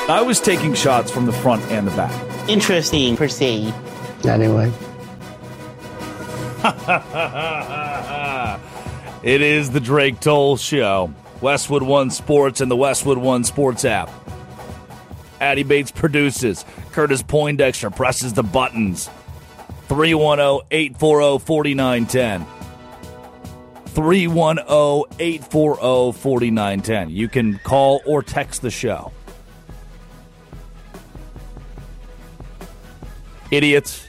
I was taking shots from the front and the back. Interesting, per se. Anyway. It is the Drake Toll Show. Westwood One Sports and the Westwood One Sports app. Addy Bates produces. Curtis Poindexter presses the buttons. 310-840-4910. 310-840-4910. You can call or text the show. Idiots.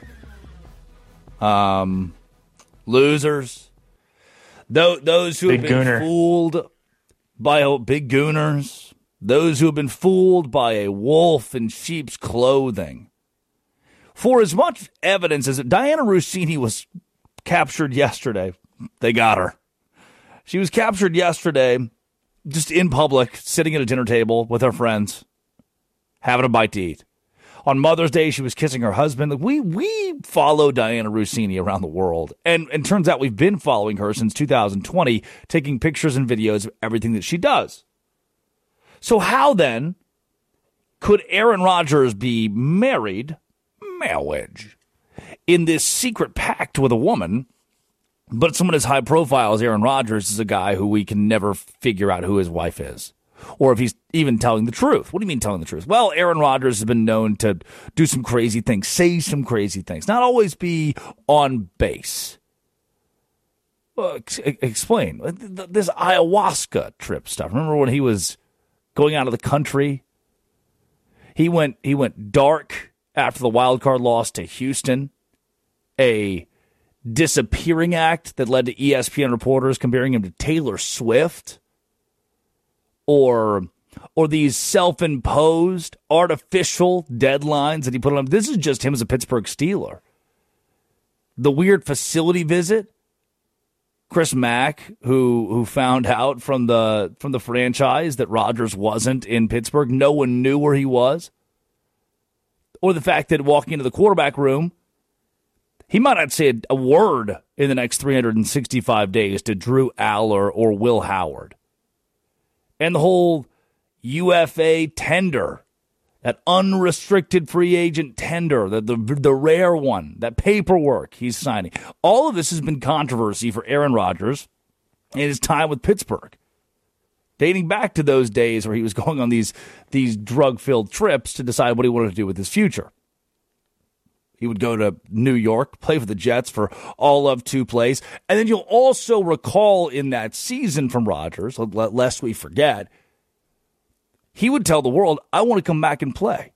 Losers. Those who have been fooled by big gooners. Those who have been fooled by a wolf in sheep's clothing. For as much evidence as Diana Russini was captured yesterday, they got her. She was captured yesterday, just in public, sitting at a dinner table with her friends, having a bite to eat. On Mother's Day, she was kissing her husband. We follow Diana Russini around the world. And turns out we've been following her since 2020, taking pictures and videos of everything that she does. So how then could Aaron Rodgers be married, marriage, in this secret pact with a woman, but someone as high profile as Aaron Rodgers is a guy who we can never figure out who his wife is? Or if he's even telling the truth. What do you mean telling the truth? Well, Aaron Rodgers has been known to do some crazy things, say some crazy things, not always be on base. Well, explain. This ayahuasca trip stuff. Remember when he was going out of the country? He went dark after the wild card loss to Houston, a disappearing act that led to ESPN reporters comparing him to Taylor Swift. Or these self-imposed artificial deadlines that he put on him. This is just him as a Pittsburgh Steeler. The weird facility visit. Chris Mack, who found out from the franchise that Rodgers wasn't in Pittsburgh. No one knew where he was. Or the fact that walking into the quarterback room, he might not say a word in the next 365 days to Drew Aller or Will Howard. And the whole UFA tender, that unrestricted free agent tender, the rare one, that paperwork he's signing. All of this has been controversy for Aaron Rodgers in his time with Pittsburgh, dating back to those days where he was going on these drug-filled trips to decide what he wanted to do with his future. He would go to New York, play for the Jets for all of 2 plays. And then you'll also recall in that season from Rodgers, lest we forget, he would tell the world, I want to come back and play.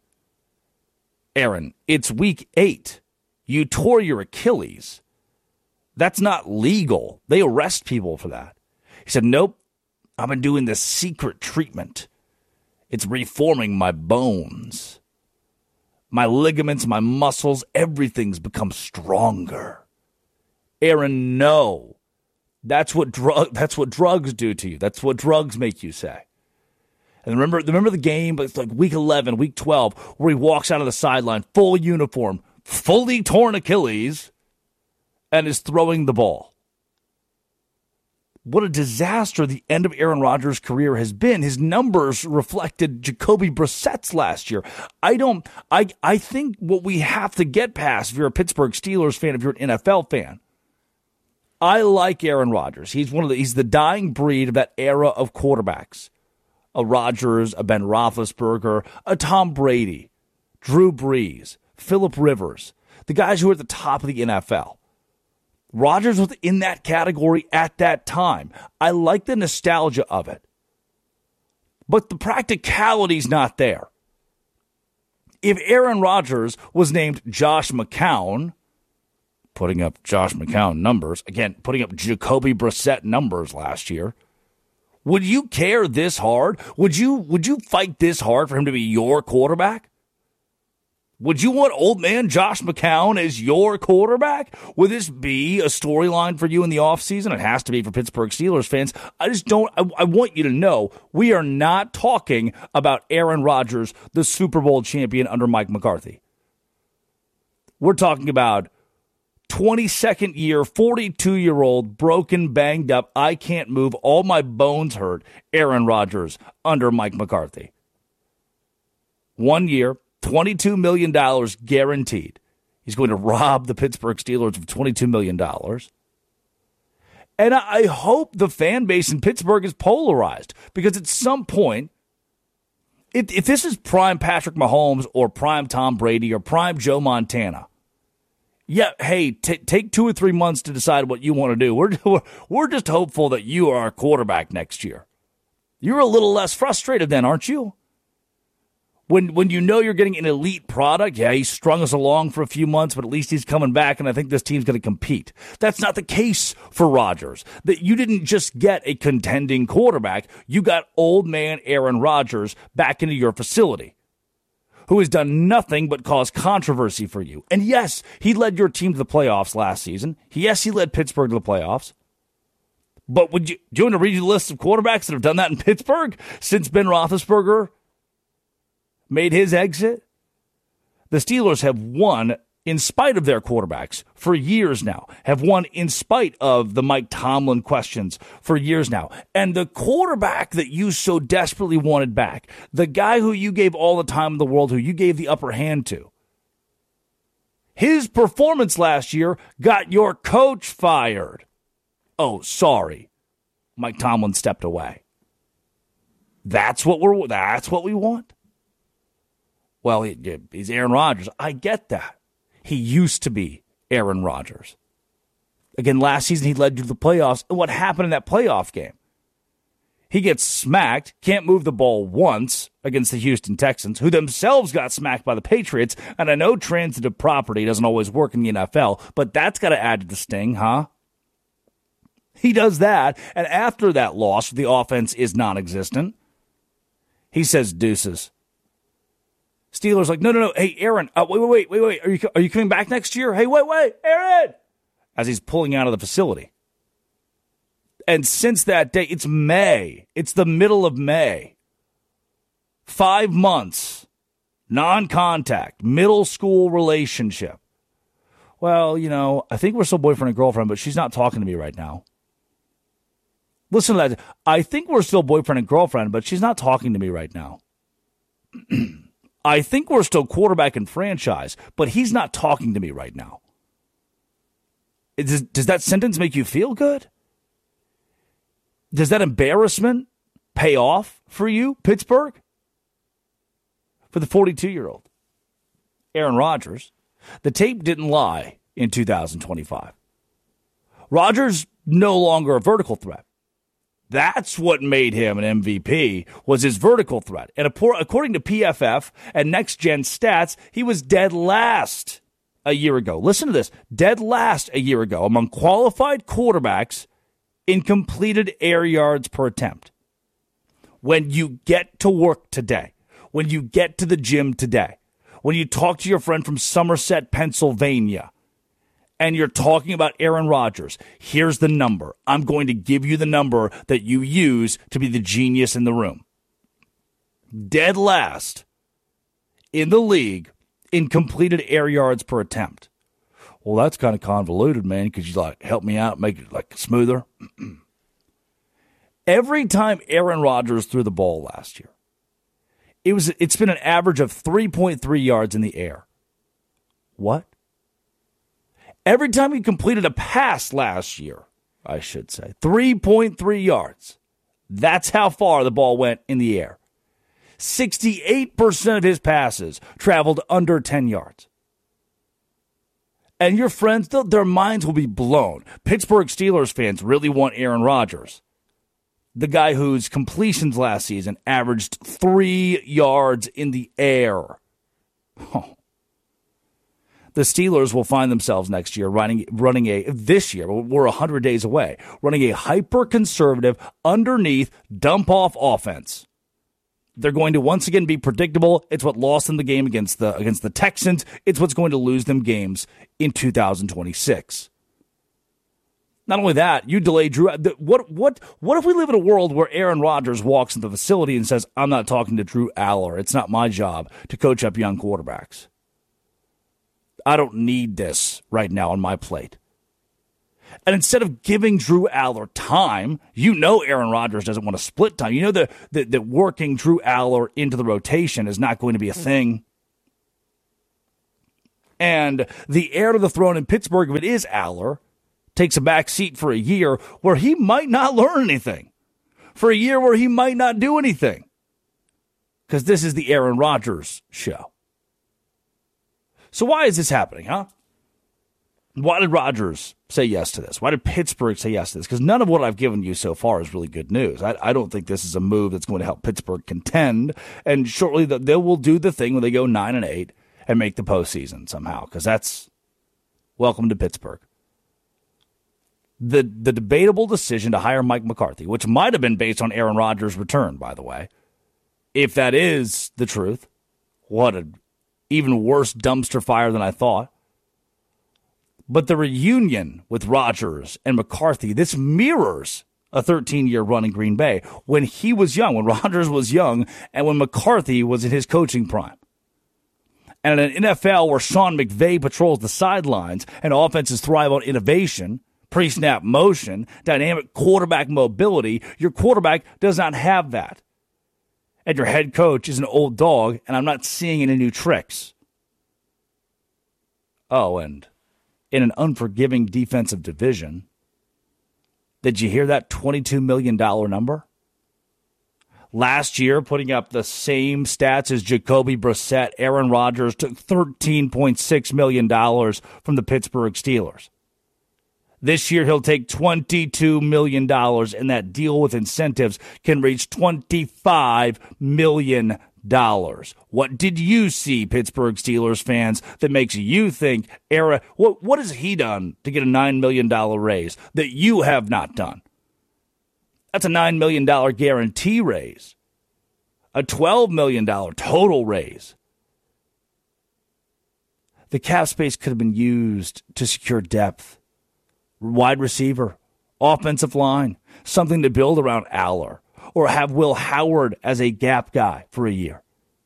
Aaron, it's week 8. You tore your Achilles. That's not legal. They arrest people for that. He said, nope, I've been doing this secret treatment. It's reforming my bones. My ligaments, my muscles, everything's become stronger. Aaron, no. That's what drugs do to you. That's what drugs make you say. And remember the game, but it's like week 11, week 12, where he walks out of the sideline, full uniform, fully torn Achilles, and is throwing the ball. What a disaster the end of Aaron Rodgers' career has been. His numbers reflected Jacoby Brissett's last year. I think what we have to get past, if you're a Pittsburgh Steelers fan, if you're an NFL fan, I like Aaron Rodgers. He's the dying breed of that era of quarterbacks. A Rodgers, a Ben Roethlisberger, a Tom Brady, Drew Brees, Phillip Rivers, the guys who are at the top of the NFL. Rodgers was in that category at that time. I like the nostalgia of it. But the practicality's not there. If Aaron Rodgers was named Josh McCown, putting up Josh McCown numbers, again, putting up Jacoby Brissett numbers last year, would you care this hard? Would you fight this hard for him to be your quarterback? Would you want old man Josh McCown as your quarterback? Would this be a storyline for you in the offseason? It has to be for Pittsburgh Steelers fans. I want you to know we are not talking about Aaron Rodgers, the Super Bowl champion under Mike McCarthy. We're talking about 22nd year, 42-year-old, broken, banged up, I can't move, all my bones hurt, Aaron Rodgers under Mike McCarthy. 1 year, $22 million guaranteed. He's going to rob the Pittsburgh Steelers of $22 million. And I hope the fan base in Pittsburgh is polarized, because at some point, if this is prime Patrick Mahomes or prime Tom Brady or prime Joe Montana, yeah, hey, take 2 or 3 months to decide what you want to do. We're just hopeful that you are our quarterback next year. You're a little less frustrated then, aren't you? When you know you're getting an elite product, yeah, he strung us along for a few months, but at least he's coming back, and I think this team's going to compete. That's not the case for Rodgers. That you didn't just get a contending quarterback, you got old man Aaron Rodgers back into your facility, who has done nothing but cause controversy for you. And yes, he led your team to the playoffs last season. Yes, he led Pittsburgh to the playoffs. But do you want to read you the list of quarterbacks that have done that in Pittsburgh since Ben Roethlisberger made his exit? The Steelers have won in spite of their quarterbacks for years now, have won in spite of the Mike Tomlin questions for years now. And the quarterback that you so desperately wanted back, the guy who you gave all the time in the world, who you gave the upper hand to, his performance last year got your coach fired. Oh, sorry. Mike Tomlin stepped away. That's what we want? Well, he's Aaron Rodgers. I get that. He used to be Aaron Rodgers. Again, last season he led you to the playoffs. And what happened in that playoff game? He gets smacked, can't move the ball once against the Houston Texans, who themselves got smacked by the Patriots. And I know transitive property doesn't always work in the NFL, but that's got to add to the sting, huh? He does that, and after that loss, the offense is non-existent. He says deuces. Steelers like, no. Hey, Aaron, wait. Are you coming back next year? Hey, wait, Aaron! As he's pulling out of the facility. And since that day, it's May. It's the middle of May. 5 months. Non-contact. Middle school relationship. Well, I think we're still boyfriend and girlfriend, but she's not talking to me right now. Listen to that. I think we're still boyfriend and girlfriend, but she's not talking to me right now. I think we're still quarterback and franchise, but he's not talking to me right now. Does that sentence make you feel good? Does that embarrassment pay off for you, Pittsburgh? For the 42-year-old, Aaron Rodgers, the tape didn't lie in 2025. Rodgers no longer a vertical threat. That's what made him an MVP, was his vertical threat. And according to PFF and Next Gen Stats, he was dead last a year ago. Listen to this. Dead last a year ago among qualified quarterbacks in completed air yards per attempt. When you get to work today, when you get to the gym today, when you talk to your friend from Somerset, Pennsylvania, and you're talking about Aaron Rodgers, here's the number. I'm going to give you the number that you use to be the genius in the room. Dead last in the league in completed air yards per attempt. Well, that's kind of convoluted, man. Could you help me out, make it smoother? Every time Aaron Rodgers threw the ball last year, it's been an average of 3.3 yards in the air. What? Every time he completed a pass last year, I should say, 3.3 yards. That's how far the ball went in the air. 68% of his passes traveled under 10 yards. And your friends, their minds will be blown. Pittsburgh Steelers fans really want Aaron Rodgers, the guy whose completions last season averaged 3 yards in the air. Oh. The Steelers will find themselves next year this year, we're 100 days away, running a hyper-conservative, underneath, dump-off offense. They're going to once again be predictable. It's what lost them the game against the Texans. It's what's going to lose them games in 2026. Not only that, you delay Drew. What if we live in a world where Aaron Rodgers walks into the facility and says, I'm not talking to Drew Aller. It's not my job to coach up young quarterbacks. I don't need this right now on my plate. And instead of giving Drew Aller time, you know Aaron Rodgers doesn't want to split time. You know that working Drew Aller into the rotation is not going to be a thing. And the heir to the throne in Pittsburgh, if it is Aller, takes a back seat for a year where he might not learn anything. For a year where he might not do anything. Because this is the Aaron Rodgers show. So why is this happening, huh? Why did Rodgers say yes to this? Why did Pittsburgh say yes to this? Because none of what I've given you so far is really good news. I don't think this is a move that's going to help Pittsburgh contend. And shortly they will do the thing when they go 9-8 and make the postseason somehow. Because that's welcome to Pittsburgh. The debatable decision to hire Mike McCarthy, which might have been based on Aaron Rodgers' return, by the way. If that is the truth, what an even worse dumpster fire than I thought. But the reunion with Rodgers and McCarthy, this mirrors a 13-year run in Green Bay when he was young, when Rodgers was young, and when McCarthy was in his coaching prime. And in an NFL where Sean McVay patrols the sidelines and offenses thrive on innovation, pre-snap motion, dynamic quarterback mobility, your quarterback does not have that. And your head coach is an old dog, and I'm not seeing any new tricks. Oh, and in an unforgiving defensive division, did you hear that $22 million number? Last year, putting up the same stats as Jacoby Brissett, Aaron Rodgers took $13.6 million from the Pittsburgh Steelers. This year, he'll take $22 million, and that deal with incentives can reach $25 million. What did you see, Pittsburgh Steelers fans, that makes you think, what has he done to get a $9 million raise that you have not done? That's a $9 million guarantee raise, a $12 million total raise. The cap space could have been used to secure depth, wide receiver, offensive line, something to build around Aller, or have Will Howard as a gap guy for a year.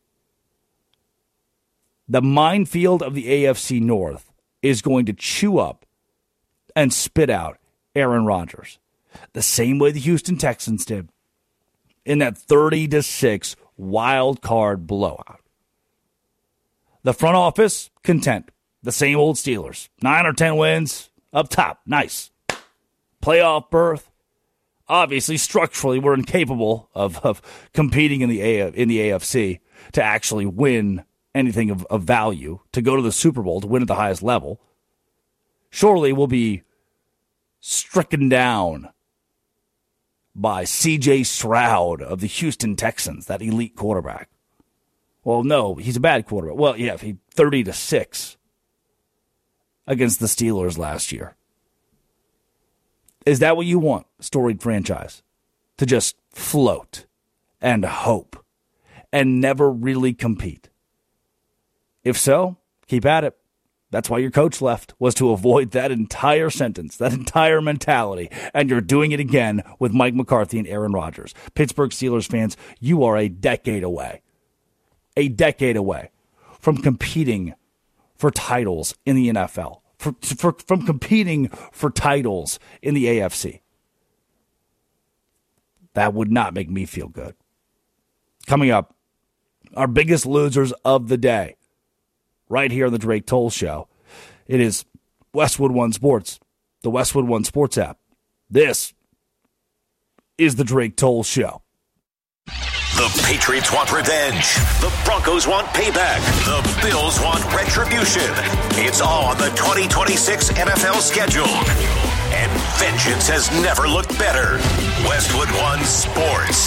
The minefield of the AFC North is going to chew up and spit out Aaron Rodgers, the same way the Houston Texans did in that 30-6 wild card blowout. The front office, content. The same old Steelers. 9 or 10 wins, up top, nice. Playoff berth. Obviously, structurally, we're incapable of competing in the AFC to actually win anything of value, to go to the Super Bowl, to win at the highest level. Surely we'll be stricken down by C.J. Stroud of the Houston Texans, that elite quarterback. Well, no, he's a bad quarterback. Well, yeah, he 30-6 against the Steelers last year. Is that what you want, storied franchise? To just float and hope and never really compete? If so, keep at it. That's why your coach left, was to avoid that entire sentence, that entire mentality. And you're doing it again with Mike McCarthy and Aaron Rodgers. Pittsburgh Steelers fans, you are a decade away from competing for titles in the NFL. From competing for titles in the AFC. That would not make me feel good. Coming up, our biggest losers of the day, right here on the Drake Toll Show. It is Westwood One Sports, the Westwood One Sports app. This is the Drake Toll Show. The Patriots want revenge. The Broncos want payback. The Bills want retribution. It's all on the 2026 NFL schedule. And vengeance has never looked better. Westwood One Sports.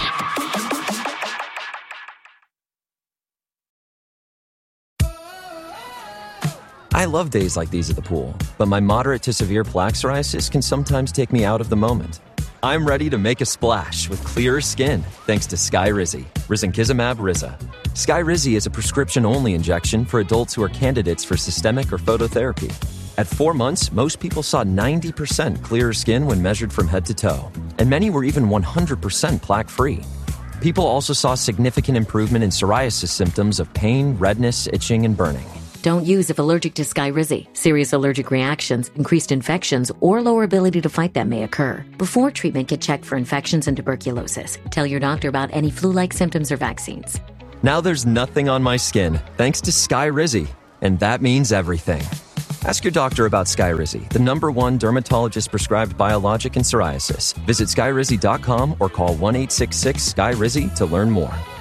I love days like these at the pool, but my moderate to severe plaque psoriasis can sometimes take me out of the moment. I'm ready to make a splash with clearer skin thanks to Skyrizi, risankizumab Riza. Skyrizi is a prescription-only injection for adults who are candidates for systemic or phototherapy. At 4 months, most people saw 90% clearer skin when measured from head to toe, and many were even 100% plaque-free. People also saw significant improvement in psoriasis symptoms of pain, redness, itching, and burning. Don't use if allergic to Skyrizi. Serious allergic reactions, increased infections, or lower ability to fight them may occur. Before treatment, get checked for infections and tuberculosis. Tell your doctor about any flu-like symptoms or vaccines. Now there's nothing on my skin, thanks to Skyrizi. And that means everything. Ask your doctor about Skyrizi, the #1 dermatologist-prescribed biologic in psoriasis. Visit Skyrizi.com or call 1-866-SKYRIZI to learn more.